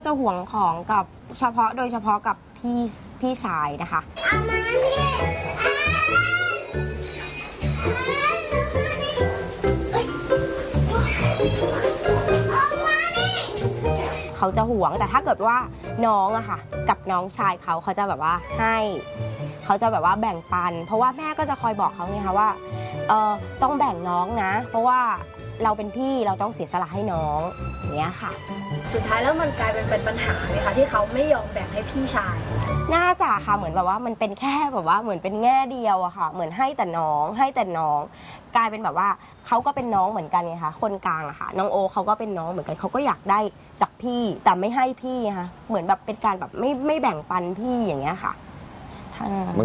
จะห่วงของกับโดยเฉพาะกับพี่ชายนะคะเอามาเขาจะห่วงแต่ถ้าเกิดว่าน้องอะค่ะกับน้องชายเขาจะแบบว่าให้เขาจะแบบว่าแบ่งปันเพราะว่าแม่ก็จะคอยบอกเขาไงคะว่าต้องแบ่งน้องนะเพราะว่าเราเป็นพี่เราต้องเสียสละให้น้องอย่างเงี้ยค่ะสุดท้ายแล้วมันกลายเป็นปัญหาไหมคะที่เขาไม่ยอมแบ่งให้พี่ชายน่าจะค่ะเหมือนแบบว่ามันเป็นแค่แบบว่าเหมือนเป็นแง่เดียวอะค่ะเหมือนให้แต่น้องกลายเป็นแบบว่าเขาก็เป็นน้องเหมือนกันไงคะคนกลางอะค่ะน้องโอเขาก็เป็นน้องเหมือนกันเขาก็อยากได้จากพี่แต่ไม่ให้พี่ค่ะเหมือนแบบเป็นการแบบไม่แบ่งปันพี่อย่างเงี้ยค่ะ